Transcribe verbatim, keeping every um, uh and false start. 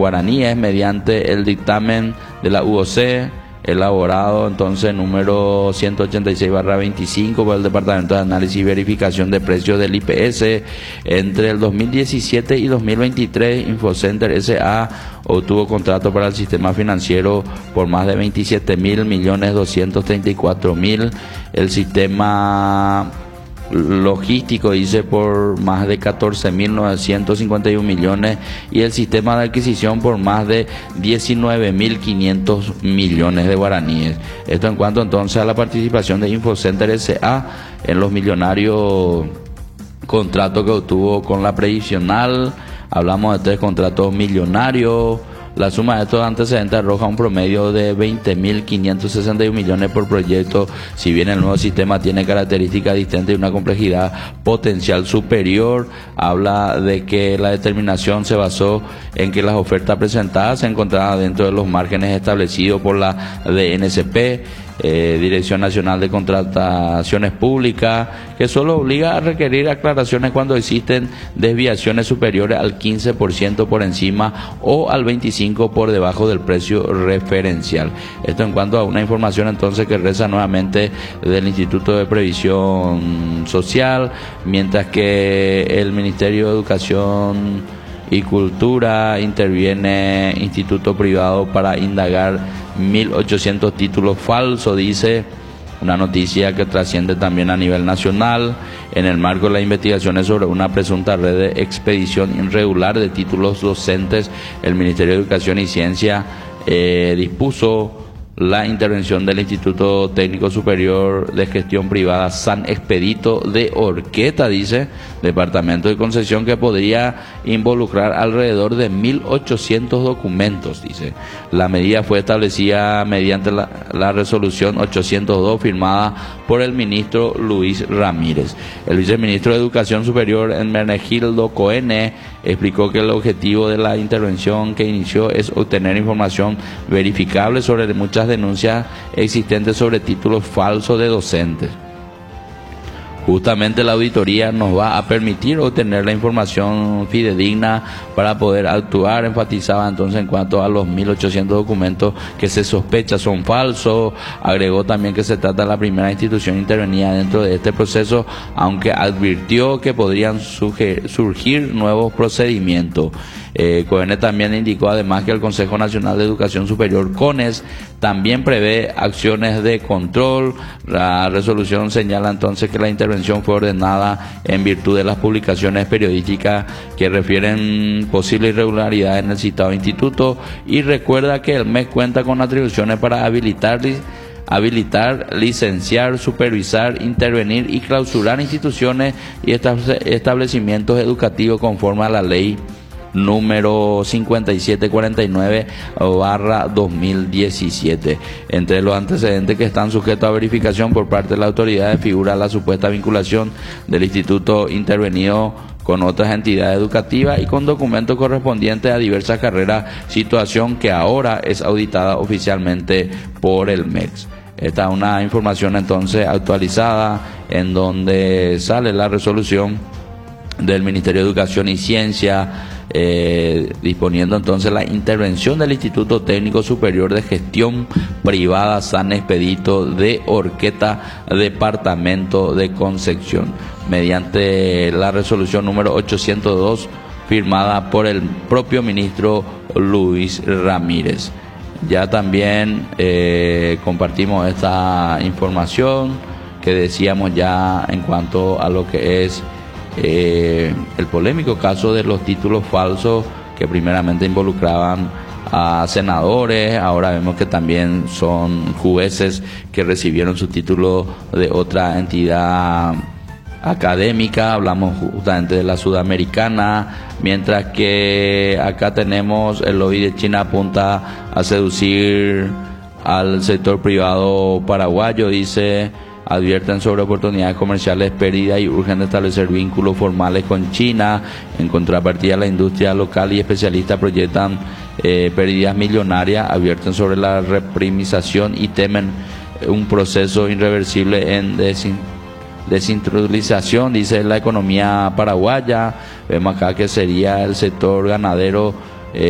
guaraníes mediante el dictamen de la U O C, elaborado entonces número ciento ochenta y seis barra veinticinco por el Departamento de Análisis y Verificación de Precios del I P S. Entre el dos mil diecisiete y dos mil veintitrés, Infocenter S A obtuvo contrato para el sistema financiero por más de veintisiete mil millones doscientos treinta y cuatro mil. El sistema logístico dice por más de catorce mil novecientos cincuenta y uno millones y el sistema de adquisición por más de diecinueve mil quinientos millones de guaraníes. Esto en cuanto entonces a la participación de Infocenter S A en los millonarios contratos que obtuvo con la previsional. Hablamos de tres contratos millonarios. La suma de estos antecedentes arroja un promedio de veinte mil quinientos sesenta y uno millones por proyecto. Si bien el nuevo sistema tiene características distintas y una complejidad potencial superior, habla de que la determinación se basó en que las ofertas presentadas se encontraban dentro de los márgenes establecidos por la D N C P, eh, Dirección Nacional de Contrataciones Públicas, que solo obliga a requerir aclaraciones cuando existen desviaciones superiores al quince por ciento por encima o al veinticinco por ciento por debajo del precio referencial. Esto en cuanto a una información entonces que reza nuevamente del Instituto de Previsión Social, mientras que el Ministerio de Educación y Cultura interviene instituto privado para indagar mil ochocientos títulos falsos, dice. Una noticia que trasciende también a nivel nacional. En el marco de las investigaciones sobre una presunta red de expedición irregular de títulos docentes, el Ministerio de Educación y Ciencia eh, dispuso la intervención del Instituto Técnico Superior de Gestión Privada San Expedito de Orqueta, dice, Departamento de Concesión, que podría involucrar alrededor de mil ochocientos documentos, dice. La medida fue establecida mediante la, la resolución ochocientos dos firmada por el ministro Luis Ramírez. El viceministro de Educación Superior, Hermenegildo Coene, explicó que el objetivo de la intervención que inició es obtener información verificable sobre muchas denuncias existentes sobre títulos falsos de docentes. Justamente la auditoría nos va a permitir obtener la información fidedigna para poder actuar, enfatizaba entonces en cuanto a los mil ochocientos documentos que se sospecha son falsos. Agregó también que se trata de la primera institución intervenida dentro de este proceso, aunque advirtió que podrían surgir, surgir nuevos procedimientos. Eh, Coene también indicó además que el Consejo Nacional de Educación Superior, CONES, también prevé acciones de control. La resolución señala entonces que la intervención fue ordenada en virtud de las publicaciones periodísticas que refieren posibles irregularidades en el citado instituto, y recuerda que el M E C cuenta con atribuciones para habilitar habilitar, licenciar, supervisar, intervenir y clausurar instituciones y establecimientos educativos conforme a la ley número cincuenta y siete cuarenta y nueve barra dos mil diecisiete. Entre los antecedentes que están sujetos a verificación por parte de la autoridad figura la supuesta vinculación del instituto intervenido con otras entidades educativas y con documentos correspondientes a diversas carreras, situación que ahora es auditada oficialmente por el M E X. Esta es una información entonces actualizada en donde sale la resolución del Ministerio de Educación y Ciencia, eh, disponiendo entonces la intervención del Instituto Técnico Superior de Gestión Privada San Expedito de Orqueta, Departamento de Concepción, mediante la resolución número ochocientos dos firmada por el propio ministro Luis Ramírez. Ya también eh, compartimos esta información que decíamos ya en cuanto a lo que es Eh, el polémico caso de los títulos falsos que primeramente involucraban a senadores. Ahora vemos que también son jueces que recibieron su título de otra entidad académica. Hablamos justamente de la sudamericana, mientras que acá tenemos el lobby de China apunta a seducir al sector privado paraguayo, dice. Advierten sobre oportunidades comerciales perdidas y urgen establecer vínculos formales con China. En contrapartida, la industria local y especialistas proyectan eh, pérdidas millonarias, advierten sobre la reprimización y temen un proceso irreversible en desin desindustrialización, dice la economía paraguaya. Vemos acá que sería el sector ganadero